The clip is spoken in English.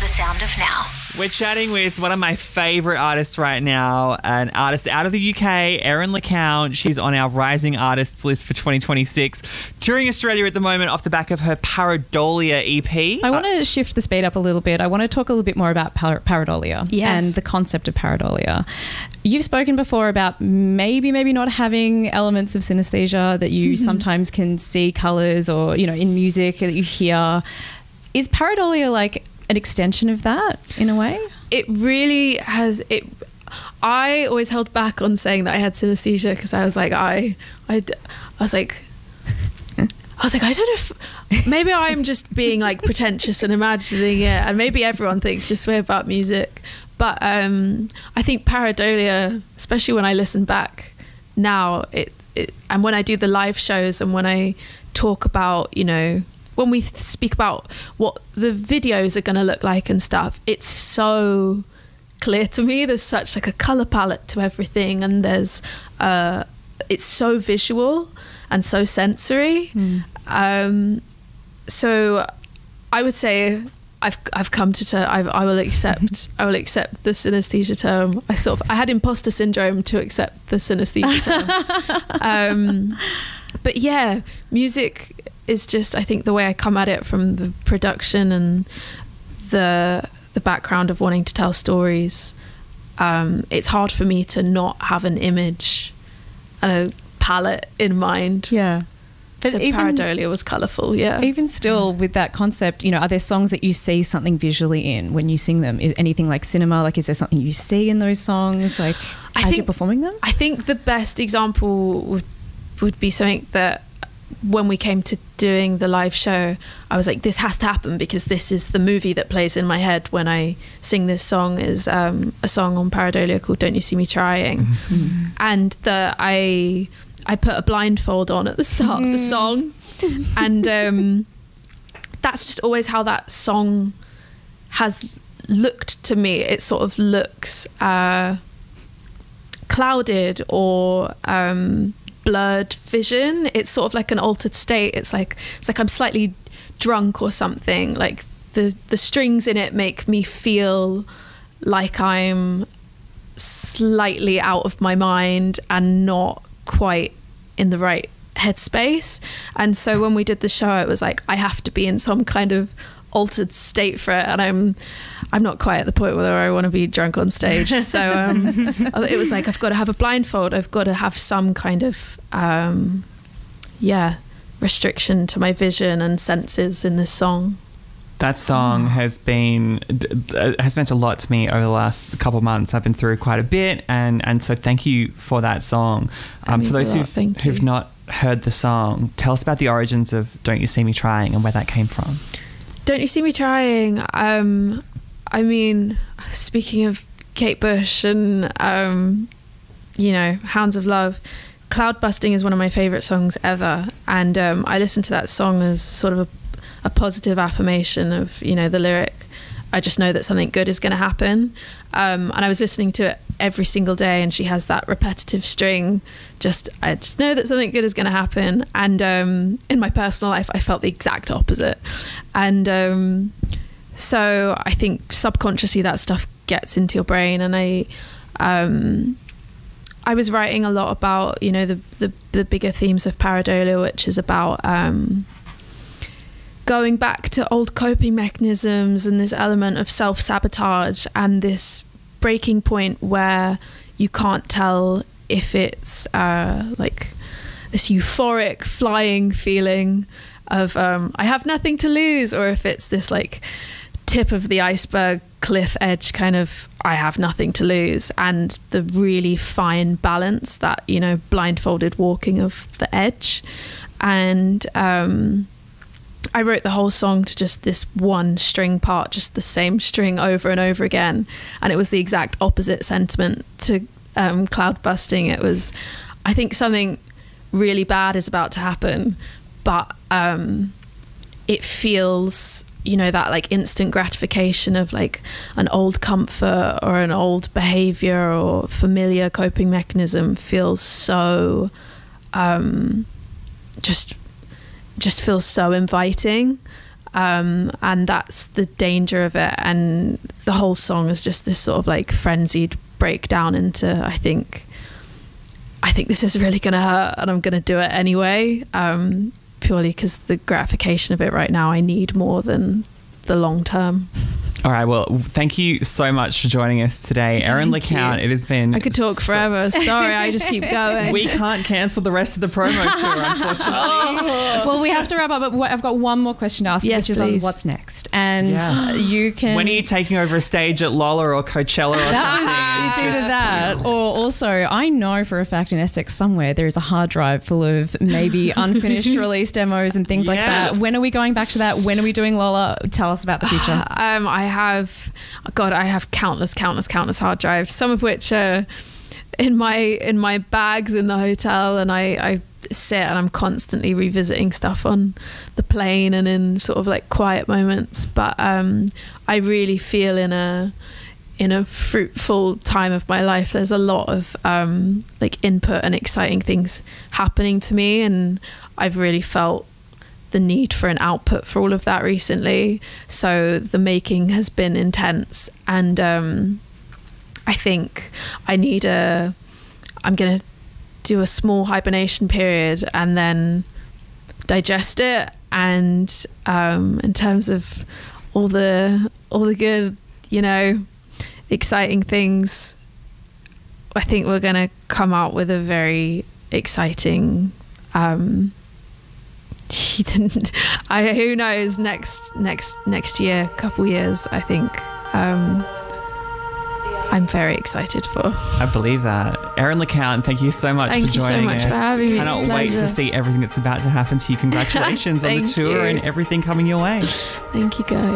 The Sound of Now. We're chatting with one of my favourite artists right now, an artist out of the UK, Erin LeCount. She's on our Rising Artists list for 2026, touring Australia at the moment off the back of her Pareidolia EP. I want to shift the speed up a little bit. I want to talk a little bit more about Pareidolia and the concept of Pareidolia. You've spoken before about maybe not having elements of synesthesia, that you sometimes can see colours or, you know, in music that you hear. Is Pareidolia like an extension of that in a way? It really has. I always held back on saying that I had synesthesia because I was like, I was like, I don't know if maybe I'm just being like pretentious and imagining it, and maybe everyone thinks this way about music. But I think Pareidolia, especially when I listen back now, and when I do the live shows and when I talk about, you know, when we speak about what the videos are going to look like and stuff, it's so clear to me. There's such like a color palette to everything, and there's it's so visual and so sensory. So I would say I've come to I will accept the synesthesia term. I had imposter syndrome to accept the synesthesia term. But yeah, music is just, I think, the way I come at it from the production and the background of wanting to tell stories. It's hard for me to not have an image and a palette in mind. Yeah. But so Pareidolia was colourful, yeah. Even still with that concept, you know, are there songs that you see something visually in when you sing them? Anything like cinema? Like, is there something you see in those songs, like, as you're performing them? I think the best example would be something that when we came to doing the live show, I was like, this has to happen because this is the movie that plays in my head when I sing this song, is a song on Pareidolia called Don't You See Me Trying. And I put a blindfold on at the start of the song, and that's just always how that song has looked to me. It sort of looks clouded or blurred vision. It's sort of like an altered state. It's like I'm slightly drunk or something. Like the strings in it make me feel like I'm slightly out of my mind and not quite in the right headspace. And so when we did the show, it was like I have to be in some kind of altered state for it, and I'm not quite at the point where I want to be drunk on stage. So it was like, I've got to have a blindfold, I've got to have some kind of restriction to my vision and senses in this song. That song has meant a lot to me over the last couple of months. I've been through quite a bit, and so thank you for that song. For those who've not heard the song, tell us about the origins of Don't You See Me Trying and where that came from. Don't You See Me Trying, I mean, speaking of Kate Bush and you know, Hounds of Love, Cloud Busting is one of my favourite songs ever, and I listen to that song as sort of a positive affirmation of, you know, the lyric, I just know that something good is going to happen. And I was listening to it every single day, and she has that repetitive string, I just know that something good is going to happen. And in my personal life, I felt the exact opposite. And so I think subconsciously that stuff gets into your brain. And I was writing a lot about, you know, the bigger themes of Pareidolia, which is about going back to old coping mechanisms and this element of self-sabotage and this breaking point where you can't tell if it's like this euphoric flying feeling of I have nothing to lose, or if it's this like tip of the iceberg cliff edge kind of I have nothing to lose, and the really fine balance, that, you know, blindfolded walking of the edge. And I wrote the whole song to just this one string part, just the same string over and over again. And it was the exact opposite sentiment to Cloud Busting. It was, I think something really bad is about to happen, but it feels, you know, that like instant gratification of like an old comfort or an old behavior or familiar coping mechanism feels so just feels so inviting. and that's the danger of it. And the whole song is just this sort of like frenzied breakdown into I think this is really gonna hurt, and I'm gonna do it anyway, purely because the gratification of it right now I need more than the long term. All right, well, thank you so much for joining us today. Erin LeCount, it has been... I could talk forever. Sorry, I just keep going. We can't cancel the rest of the promo tour, unfortunately. Well, we have to wrap up, but I've got one more question to ask, which is on what's next. And you can... When are you taking over a stage at Lolla or Coachella or something? It's either that, or also, I know for a fact in Essex somewhere there is a hard drive full of maybe unfinished release demos and things like that. When are we going back to that? When are we doing Lolla? Tell us about the future. I have countless hard drives, some of which are in my bags in the hotel, and I sit and I'm constantly revisiting stuff on the plane and in sort of like quiet moments. But I really feel in a fruitful time of my life. There's a lot of like input and exciting things happening to me, and I've really felt the need for an output for all of that recently. So the making has been intense, and I think I'm gonna do a small hibernation period and then digest it. And in terms of all the good, exciting things, I think we're gonna come out with a very exciting who knows, next year, couple years, I think. I'm very excited for. I believe that. Erin LeCount, thank you so much for joining us. Thank you so much for having me. Cannot wait to see everything that's about to happen to you. Congratulations on the tour and everything coming your way. Thank you, guys.